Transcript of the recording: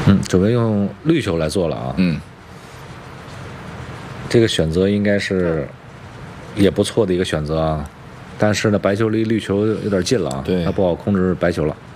准备用绿球来做了啊。这个选择应该是也不错的一个选择啊，但是呢，白球离绿球有点近了啊， 对， 他不好控制白球了。